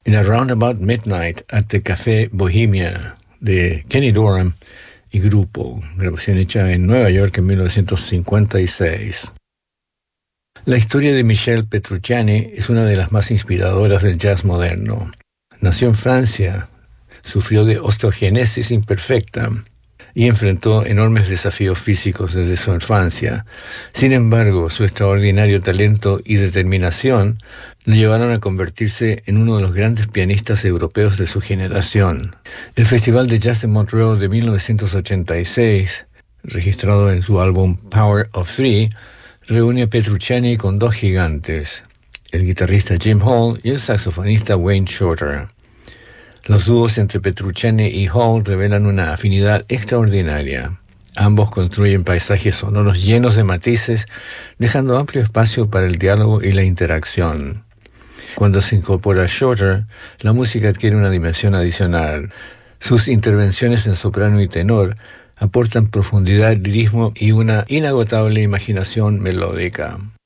en Around About Midnight at the Café Bohemia de Kenny Dorham y grupo, grabación hecha en Nueva York en 1956. La historia de Michel Petrucciani es una de las más inspiradoras del jazz moderno. Nació en Francia, sufrió de osteogénesis imperfecta y enfrentó enormes desafíos físicos desde su infancia. Sin embargo, su extraordinario talento y determinación lo llevaron a convertirse en uno de los grandes pianistas europeos de su generación. El Festival de Jazz de Montreux de 1986, registrado en su álbum Power of Three, reúne a Petrucciani con dos gigantes, el guitarrista Jim Hall y el saxofonista Wayne Shorter. Los dúos entre Petrucciani y Hall revelan una afinidad extraordinaria. Ambos construyen paisajes sonoros llenos de matices, dejando amplio espacio para el diálogo y la interacción. Cuando se incorpora Shorter, la música adquiere una dimensión adicional. Sus intervenciones en soprano y tenor aportan profundidad, lirismo y una inagotable imaginación melódica.